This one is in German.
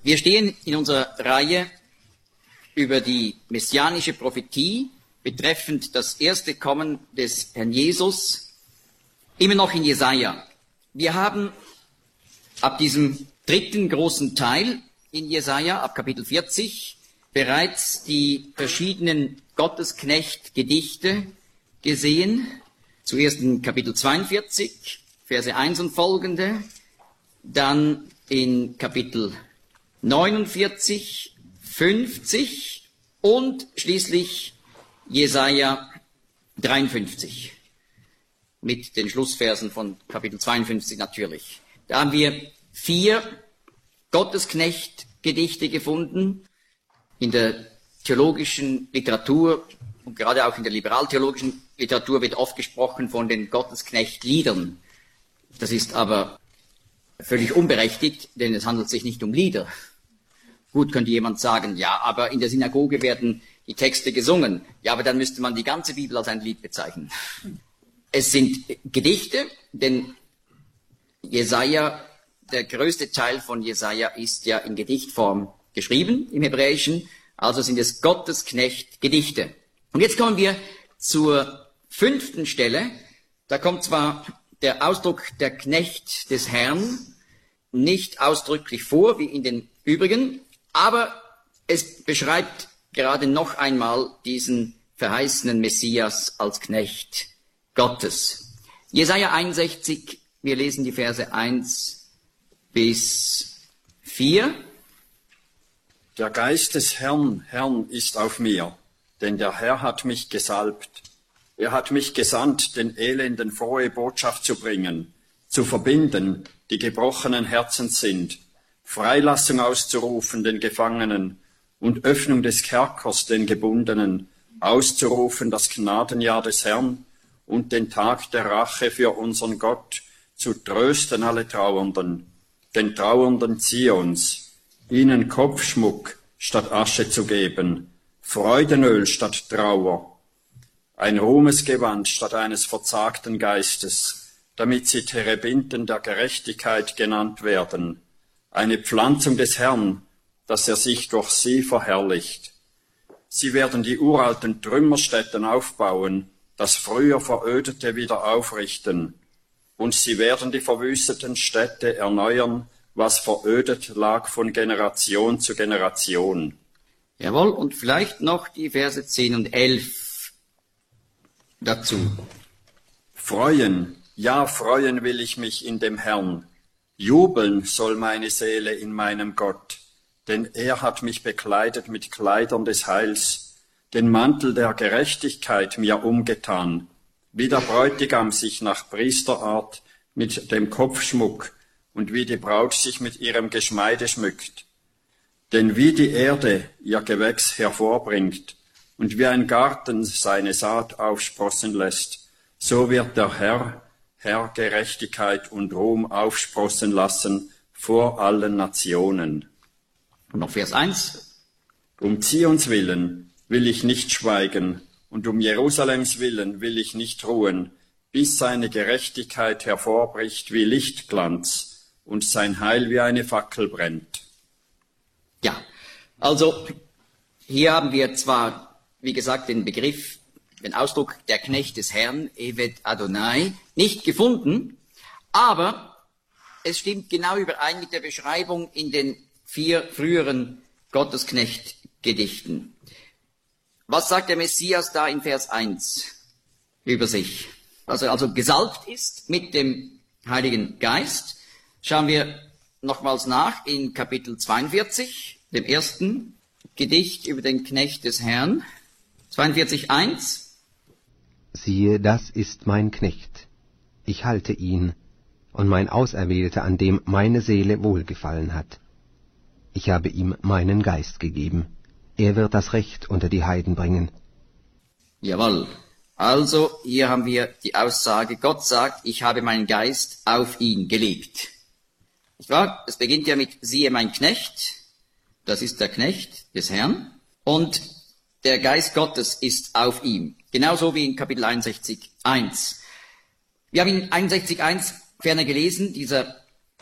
Wir stehen in unserer Reihe über die messianische Prophetie betreffend das erste Kommen des Herrn Jesus, immer noch in Jesaja. Wir haben ab diesem dritten großen Teil in Jesaja, ab Kapitel 40, bereits die verschiedenen Gottesknecht-Gedichte gesehen. Zuerst in Kapitel 42, Verse 1 und folgende, dann in Kapitel 49, 50 und schließlich Jesaja 53 mit den Schlussversen von Kapitel 52 natürlich. Da haben wir 4 Gottesknecht-Gedichte gefunden. In der theologischen Literatur und gerade auch in der liberaltheologischen Literatur wird oft gesprochen von den Gottesknecht-Liedern. Das ist aber völlig unberechtigt, denn es handelt sich nicht um Lieder. Gut, könnte jemand sagen, ja, aber in der Synagoge werden die Texte gesungen. Ja, aber dann müsste man die ganze Bibel als ein Lied bezeichnen. Es sind Gedichte, denn Jesaja, der größte Teil von Jesaja ist ja in Gedichtform geschrieben im Hebräischen, also sind es Gottesknecht-Gedichte. Und jetzt kommen wir zur 5. Stelle. Da kommt zwar der Ausdruck der Knecht des Herrn nicht ausdrücklich vor, wie in den übrigen, aber es beschreibt gerade noch einmal diesen verheißenen Messias als Knecht Gottes. Jesaja 61, wir lesen die Verse 1 bis 4. Der Geist des Herrn ist auf mir, denn der Herr hat mich gesalbt. Er hat mich gesandt, den Elenden frohe Botschaft zu bringen, zu verbinden, die gebrochenen Herzens sind, Freilassung auszurufen den Gefangenen und Öffnung des Kerkers den Gebundenen, auszurufen das Gnadenjahr des Herrn und den Tag der Rache für unseren Gott, zu trösten alle Trauernden, den Trauernden Zions, ihnen Kopfschmuck statt Asche zu geben, Freudenöl statt Trauer, ein Ruhmesgewand statt eines verzagten Geistes, damit sie Terebinten der Gerechtigkeit genannt werden, eine Pflanzung des Herrn, dass er sich durch sie verherrlicht. Sie werden die uralten Trümmerstätten aufbauen, das früher Verödete wieder aufrichten, und sie werden die verwüsteten Städte erneuern, was verödet lag von Generation zu Generation. Jawohl, und vielleicht noch die Verse 10 und 11 dazu. Freuen, ja, freuen will ich mich in dem Herrn. Jubeln soll meine Seele in meinem Gott, denn er hat mich bekleidet mit Kleidern des Heils, den Mantel der Gerechtigkeit mir umgetan, wie der Bräutigam sich nach Priesterart mit dem Kopfschmuck und wie die Braut sich mit ihrem Geschmeide schmückt. Denn wie die Erde ihr Gewächs hervorbringt und wie ein Garten seine Saat aufsprossen lässt, so wird der Herr Gerechtigkeit und Ruhm aufsprossen lassen vor allen Nationen. Und noch Vers 1. Um Zions willen will ich nicht schweigen, und um Jerusalems willen will ich nicht ruhen, bis seine Gerechtigkeit hervorbricht wie Lichtglanz und sein Heil wie eine Fackel brennt. Ja, also hier haben wir zwar, wie gesagt, den Begriff, den Ausdruck der Knecht des Herrn, Eved Adonai, nicht gefunden, aber es stimmt genau überein mit der Beschreibung in den 4 früheren Gottesknecht-Gedichten. Was sagt der Messias da in Vers 1 über sich? Also gesalbt ist mit dem Heiligen Geist. Schauen wir nochmals nach in Kapitel 42, dem ersten Gedicht über den Knecht des Herrn. 42,1. Siehe, das ist mein Knecht. Ich halte ihn, und mein Auserwählter, an dem meine Seele wohlgefallen hat. Ich habe ihm meinen Geist gegeben. Er wird das Recht unter die Heiden bringen. Jawohl. Also, hier haben wir die Aussage, Gott sagt, ich habe meinen Geist auf ihn gelegt. Nicht wahr? Es beginnt ja mit, siehe mein Knecht, das ist der Knecht des Herrn, und der Geist Gottes ist auf ihm. Genauso wie in Kapitel 61,1. Wir haben in 61,1 ferner gelesen, dieser